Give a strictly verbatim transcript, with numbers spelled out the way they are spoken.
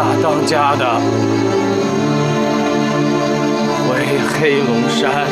大当家的回黑龙山。